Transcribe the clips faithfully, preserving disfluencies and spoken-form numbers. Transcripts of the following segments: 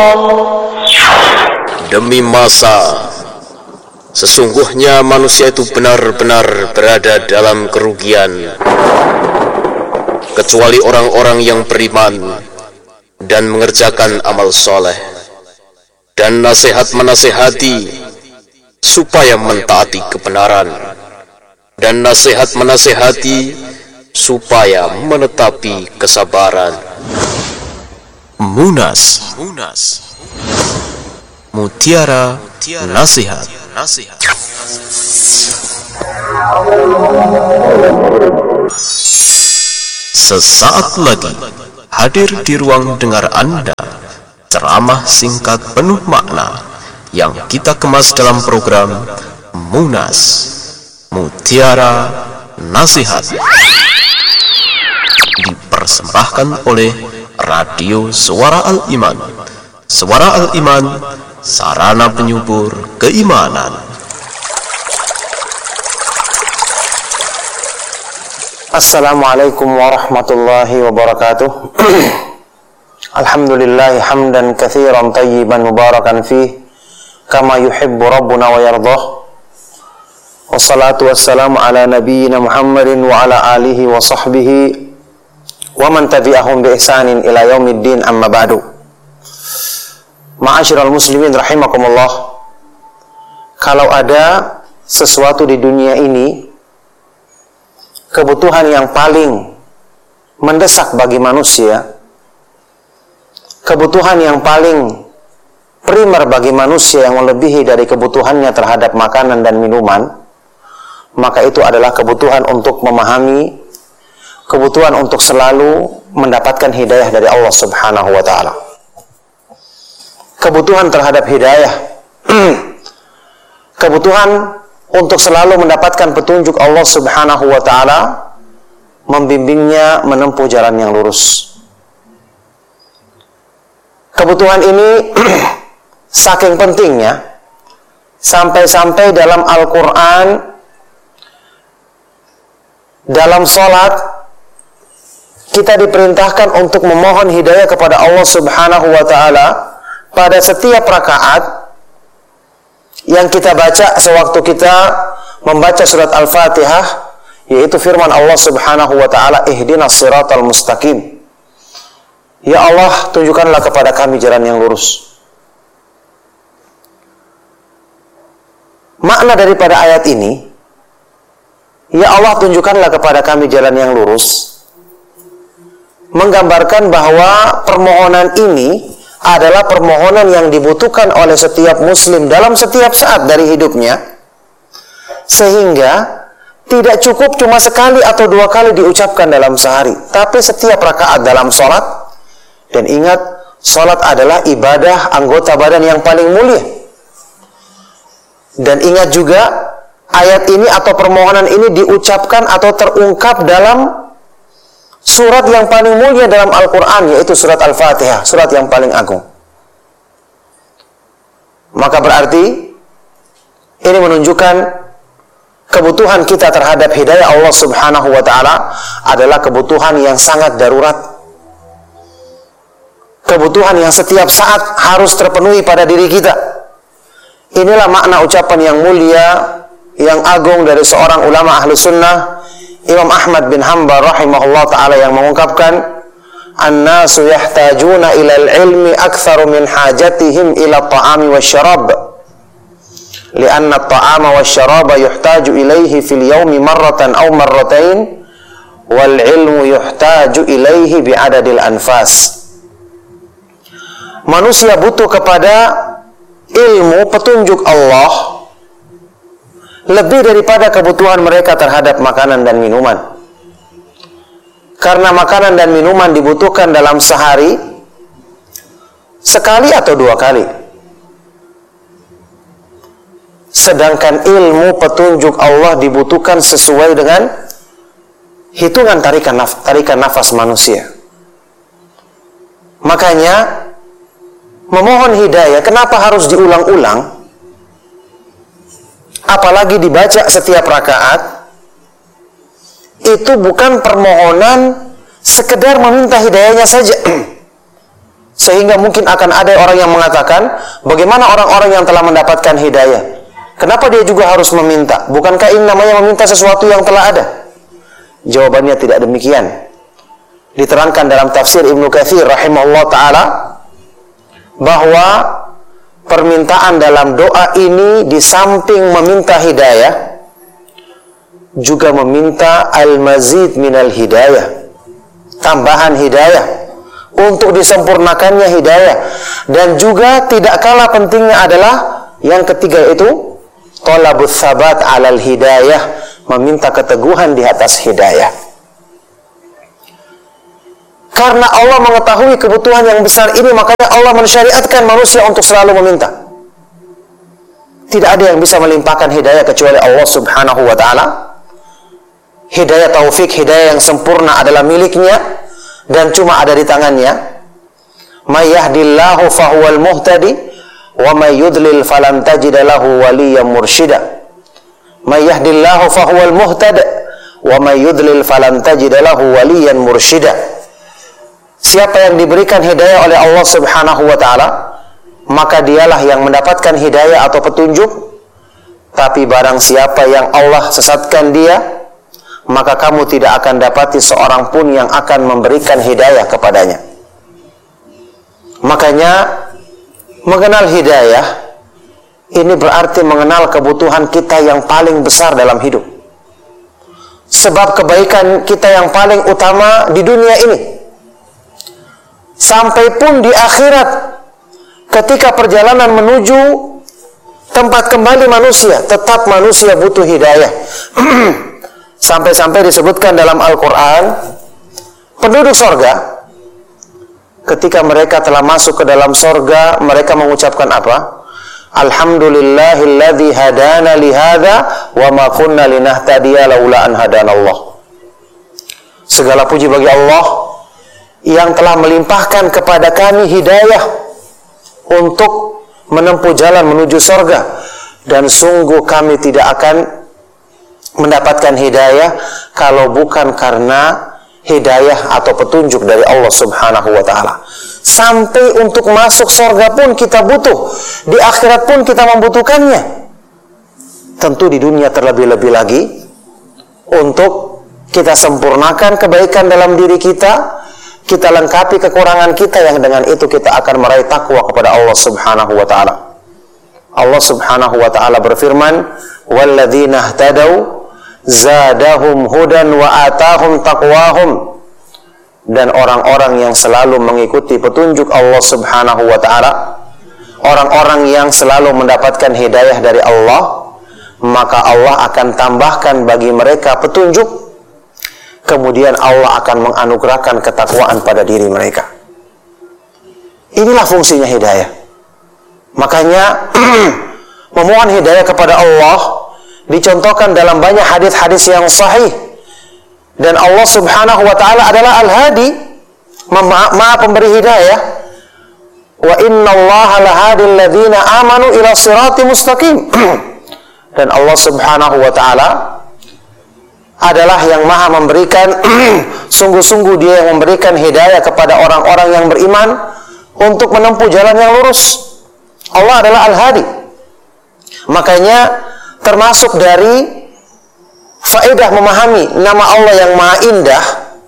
Demi masa, sesungguhnya manusia itu benar-benar berada dalam kerugian, kecuali orang-orang yang beriman dan mengerjakan amal soleh, dan nasihat menasihati supaya mentaati kebenaran, dan nasihat menasihati supaya menetapi kesabaran. Munas, Munas. Mutiara Nasihat. Sesaat lagi hadir di ruang dengar Anda ceramah singkat penuh makna yang kita kemas dalam program Munas, Mutiara Nasihat, dipersembahkan oleh Radio Suara Al-Iman. Suara Al-Iman, sarana penyubur keimanan. Assalamualaikum warahmatullahi wabarakatuh. Alhamdulillah hamdan katsiran tayyiban mubarakan fih kama yuhibbu rabbuna wa yardah. Wassalatu wassalamu ala nabiyyina Muhammadin wa ala alihi wa sahbihi wa man tabi'ahum bi ihsanin ila yaumiddin, amma ba'du. Ma'asyiral muslimin rahimakumullah. Kalau ada sesuatu di dunia ini, kebutuhan yang paling mendesak bagi manusia, kebutuhan yang paling primer bagi manusia yang melebihi dari kebutuhannya terhadap makanan dan minuman, maka itu adalah kebutuhan untuk memahami, kebutuhan untuk selalu mendapatkan hidayah dari Allah Subhanahu wa ta'ala. Kebutuhan terhadap hidayah, kebutuhan untuk selalu mendapatkan petunjuk Allah Subhanahu wa ta'ala, membimbingnya menempuh jalan yang lurus. Kebutuhan ini saking pentingnya, sampai-sampai dalam Al-Quran, dalam sholat, kita diperintahkan untuk memohon hidayah kepada Allah Subhanahu wa ta'ala pada setiap rakaat yang kita baca sewaktu kita membaca surat Al-Fatihah, yaitu firman Allah Subhanahu wa ta'ala, ihdinas siratal mustaqim. Ya Allah, tunjukkanlah kepada kami jalan yang lurus. Makna daripada ayat ini, ya Allah, tunjukkanlah kepada kami jalan yang lurus, menggambarkan bahwa permohonan ini adalah permohonan yang dibutuhkan oleh setiap muslim dalam setiap saat dari hidupnya, sehingga tidak cukup cuma sekali atau dua kali diucapkan dalam sehari, tapi setiap rakaat dalam sholat. Dan ingat, sholat adalah ibadah anggota badan yang paling mulia. Dan ingat juga, ayat ini atau permohonan ini diucapkan atau terungkap dalam surat yang paling mulia dalam Al-Quran, yaitu surat Al-Fatihah, surat yang paling agung. Maka berarti ini menunjukkan kebutuhan kita terhadap hidayah Allah Subhanahu wa ta'ala adalah kebutuhan yang sangat darurat, kebutuhan yang setiap saat harus terpenuhi pada diri kita. Inilah makna ucapan yang mulia, yang agung dari seorang ulama ahli sunnah, Imam Ahmad bin Hanbal rahimahullah ta'ala, yang mengungkapkan, an-nasu yahtajuna ilal ilmi aktsaru min hajatihim ila ta'ami wasyarab, lianna at-ta'ama wasyaraba yuhtaju ilaihi fil yawmi marratan aw marratain, wal ilmu yuhtaju ilaihi bi'adadil anfas. Manusia butuh kepada ilmu, petunjuk Allah, lebih daripada kebutuhan mereka terhadap makanan dan minuman. Karena makanan dan minuman dibutuhkan dalam sehari sekali atau dua kali. Sedangkan ilmu, petunjuk Allah dibutuhkan sesuai dengan hitungan tarikan, naf- tarikan nafas manusia. Makanya memohon hidayah kenapa harus diulang-ulang? Apalagi dibaca setiap rakaat. Itu bukan permohonan sekedar meminta hidayahnya saja. Sehingga mungkin akan ada orang yang mengatakan, bagaimana orang-orang yang telah mendapatkan hidayah? Kenapa dia juga harus meminta? Bukankah ini namanya meminta sesuatu yang telah ada? Jawabannya tidak demikian. Diterangkan dalam tafsir Ibnu Katsir rahimahullah ta'ala, bahwa permintaan dalam doa ini di samping meminta hidayah, juga meminta al-mazid minal hidayah, tambahan hidayah, untuk disempurnakannya hidayah. Dan juga tidak kalah pentingnya adalah yang ketiga, itu talabus sabat alal hidayah, meminta keteguhan di atas hidayah. Karena Allah mengetahui kebutuhan yang besar ini, makanya Allah mensyariatkan manusia untuk selalu meminta. Tidak ada yang bisa melimpahkan hidayah kecuali Allah subhanahu wa ta'ala. Hidayah taufik, hidayah yang sempurna adalah miliknya dan cuma ada di tangannya. May yahdillahu fahuwal muhtadi wa may yudlil falan tajid lahu waliyyan mursyida. May yahdillahu fahuwal muhtadi wa may yudlil falan tajid lahu waliyyan mursyida. Siapa yang diberikan hidayah oleh Allah subhanahu wa ta'ala, maka dialah yang mendapatkan hidayah atau petunjuk. Tapi barang siapa yang Allah sesatkan dia, maka kamu tidak akan dapati seorang pun yang akan memberikan hidayah kepadanya. Makanya mengenal hidayah ini berarti mengenal kebutuhan kita yang paling besar dalam hidup. Sebab kebaikan kita yang paling utama di dunia ini, sampai pun di akhirat, ketika perjalanan menuju tempat kembali manusia, tetap manusia butuh hidayah. Sampai-sampai disebutkan dalam Al-Quran, penduduk sorga, ketika mereka telah masuk ke dalam sorga, mereka mengucapkan apa? Alhamdulillahilladzi hadana lihada wa ma kunna linahtadiya laula an hadanallah. Segala puji bagi Allah yang telah melimpahkan kepada kami hidayah untuk menempuh jalan menuju sorga, dan sungguh kami tidak akan mendapatkan hidayah kalau bukan karena hidayah atau petunjuk dari Allah subhanahu wa ta'ala. Sampai untuk masuk surga pun kita butuh, di akhirat pun kita membutuhkannya. Tentu di dunia terlebih-lebih lagi, untuk kita sempurnakan kebaikan dalam diri kita, kita lengkapi kekurangan kita, yang dengan itu kita akan meraih takwa kepada Allah subhanahu wa ta'ala. Allah subhanahu wa ta'ala berfirman, walladzina ihtadaw zadahum hudan wa atahum taqwahum. Dan orang-orang yang selalu mengikuti petunjuk Allah subhanahu wa ta'ala, orang-orang yang selalu mendapatkan hidayah dari Allah, maka Allah akan tambahkan bagi mereka petunjuk, kemudian Allah akan menganugerahkan ketakwaan pada diri mereka. Inilah fungsinya hidayah. Makanya memohon hidayah kepada Allah dicontohkan dalam banyak hadis-hadis yang sahih. Dan Allah subhanahu wa ta'ala adalah Al-Hadi, Maha pemberi hidayah. Wa inna allaha lahadil ladzina amanu ila sirati mustaqim. Dan Allah subhanahu wa ta'ala adalah yang maha memberikan, sungguh-sungguh dia yang memberikan hidayah kepada orang-orang yang beriman untuk menempuh jalan yang lurus. Allah adalah Al-Hadi. Makanya termasuk dari faedah memahami nama Allah yang maha indah,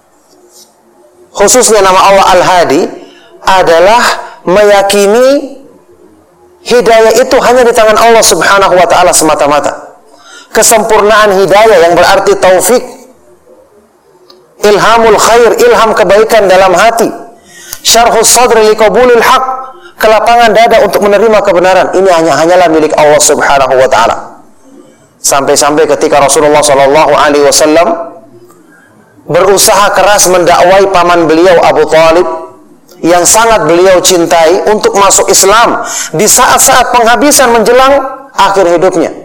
khususnya nama Allah Al-Hadi, adalah meyakini hidayah itu hanya di tangan Allah subhanahu wa ta'ala semata-mata. Kesempurnaan hidayah yang berarti taufik, ilhamul khair, ilham kebaikan dalam hati, syarhus sadri liqabulil haq, kelapangan dada untuk menerima kebenaran, ini hanya hanyalah milik Allah subhanahu wa ta'ala. Sampai-sampai ketika Rasulullah shallallahu alaihi wasallam berusaha keras mendakwai paman beliau Abu Thalib yang sangat beliau cintai untuk masuk Islam di saat-saat penghabisan menjelang akhir hidupnya,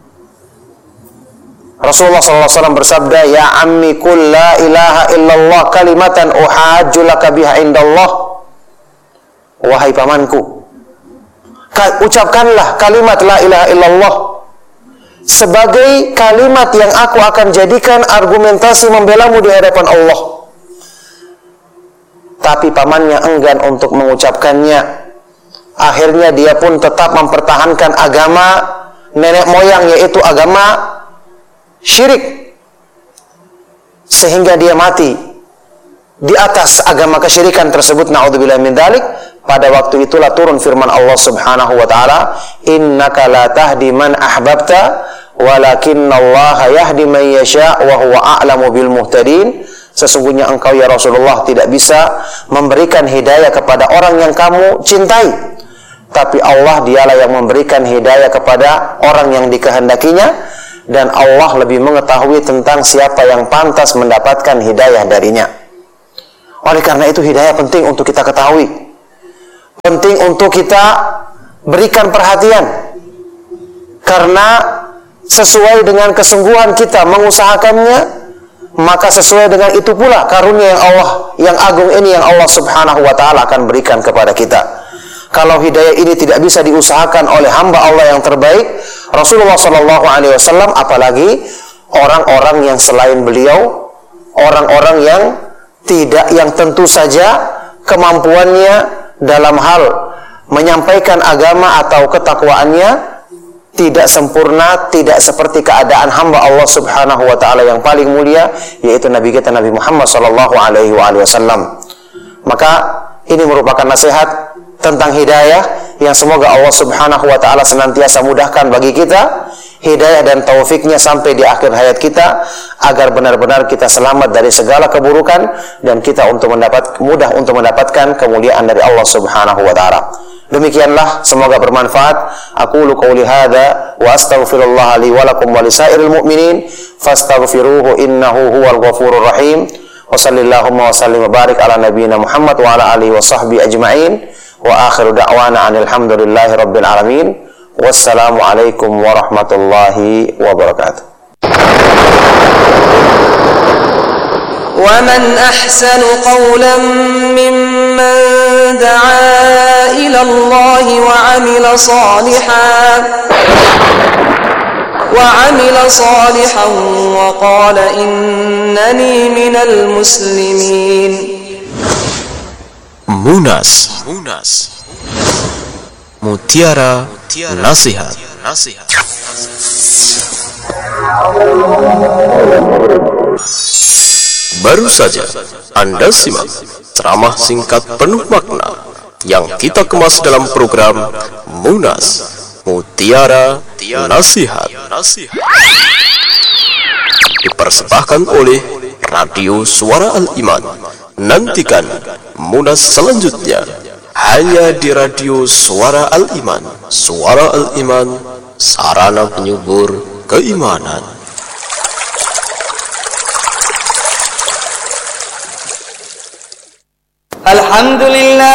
Rasulullah shallallahu alaihi wasallam bersabda, ya ammi qul la ilaha illallah kalimatan uhajju laka biha indallah. Wahai pamanku, ucapkanlah kalimat la ilaha illallah sebagai kalimat yang aku akan jadikan argumentasi membelamu di hadapan Allah. tapi pamannya enggan untuk mengucapkannya. Akhirnya dia pun tetap mempertahankan agama nenek moyang, yaitu agama syirik, sehingga dia mati di atas agama kesyirikan tersebut. Na'udzubillah min dzalik. Pada waktu itulah turun firman Allah Subhanahu wa taala, innaka la tahdi man ahbabta walakinnallaha yahdi man yasha wa huwa a'lamu bil muhtadin. Sesungguhnya engkau ya Rasulullah tidak bisa memberikan hidayah kepada orang yang kamu cintai, tapi Allah dialah yang memberikan hidayah kepada orang yang dikehendakinya, dan Allah lebih mengetahui tentang siapa yang pantas mendapatkan hidayah darinya. Oleh karena itu hidayah penting untuk kita ketahui, penting untuk kita berikan perhatian, karena sesuai dengan kesungguhan kita mengusahakannya, maka sesuai dengan itu pula karunia yang Allah yang agung ini yang Allah Subhanahu wa taala akan berikan kepada kita. Kalau hidayah ini tidak bisa diusahakan oleh hamba Allah yang terbaik, Rasulullah Shallallahu Alaihi Wasallam, apalagi orang-orang yang selain beliau, orang-orang yang tidak, yang tentu saja kemampuannya dalam hal menyampaikan agama atau ketakwaannya tidak sempurna, tidak seperti keadaan hamba Allah Subhanahu wa taala yang paling mulia, yaitu Nabi kita Nabi Muhammad sallallahu alaihi wasallam. Maka ini merupakan nasihat tentang hidayah yang semoga Allah Subhanahu wa taala senantiasa mudahkan bagi kita hidayah dan taufiknya sampai di akhir hayat kita, agar benar-benar kita selamat dari segala keburukan dan kita untuk mendapat mudah untuk mendapatkan kemuliaan dari Allah Subhanahu wa taala. Demikianlah, semoga bermanfaat. Aqulu qouli hadza wa astaghfirullah li wa lakum wa lisairil mu'minin fastaghfiruhu innahu huwal ghafurur rahim. Wa sallallahu wa sallim wa barik ala nabiyyina Muhammad wa ala alihi wa sahbihi ajma'in. Wa akhiru da'wana alhamdulillahi rabbil alamin. Wassalamu alaikum warahmatullahi wabarakatuh. ومن أحسن قولا ممن دعا إلى الله وعمل صالحا وعمل صالحا وقال إنني من المسلمين. Munas, Munas. Mutiara Nasihat. Baru saja Anda simak ceramah singkat penuh makna yang kita kemas dalam program Munas, Mutiara Nasihat, dipersembahkan oleh Radio Suara Al-Iman. Nantikan Munas selanjutnya hanya di Radio Suara Al-Iman. Suara Al-Iman, sarana penyubur keimanan. Alhamdulillah.